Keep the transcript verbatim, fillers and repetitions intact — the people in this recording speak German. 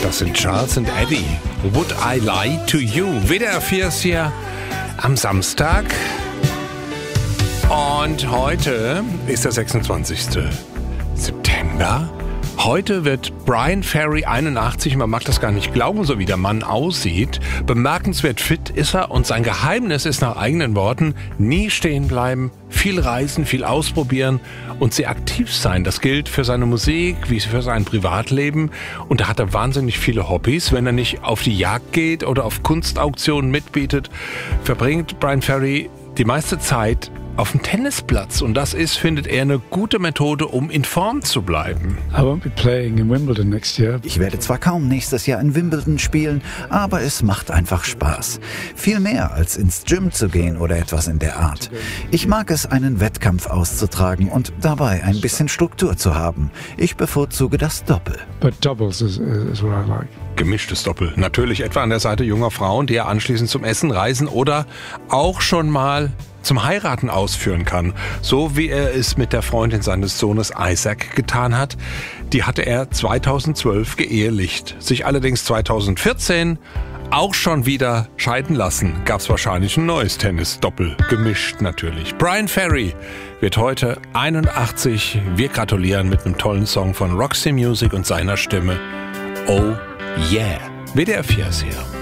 Das sind Charles und Eddie. Would I Lie to You? W D R vier ist hier am Samstag. Und heute ist der sechsundzwanzigste September. Heute wird Bryan Ferry einundachtzig, man mag das gar nicht glauben, so wie der Mann aussieht. Bemerkenswert fit ist er und sein Geheimnis ist nach eigenen Worten, nie stehen bleiben, viel reisen, viel ausprobieren und sehr aktiv sein. Das gilt für seine Musik wie für sein Privatleben und da hat er wahnsinnig viele Hobbys. Wenn er nicht auf die Jagd geht oder auf Kunstauktionen mitbietet, verbringt Bryan Ferry die meiste Zeit auf dem Tennisplatz. Und das ist, findet er, eine gute Methode, um in Form zu bleiben. I won't be playing in Wimbledon next year. Ich werde zwar kaum nächstes Jahr in Wimbledon spielen, aber es macht einfach Spaß. Viel mehr als ins Gym zu gehen oder etwas in der Art. Ich mag es, einen Wettkampf auszutragen und dabei ein bisschen Struktur zu haben. Ich bevorzuge das Doppel. But doubles is, is what I like. Gemischtes Doppel. Natürlich etwa an der Seite junger Frauen, die er anschließend zum Essen, Reisen oder auch schon mal zum Heiraten ausführen kann. So wie er es mit der Freundin seines Sohnes Isaac getan hat. Die hatte er zweitausendzwölf geehelicht. Sich allerdings zweitausendvierzehn auch schon wieder scheiden lassen. Gab es wahrscheinlich ein neues Tennis-Doppel. Gemischt natürlich. Bryan Ferry wird heute einundachtzig. Wir gratulieren mit einem tollen Song von Roxy Music und seiner Stimme. Oh yeah. W D R vier ist hier.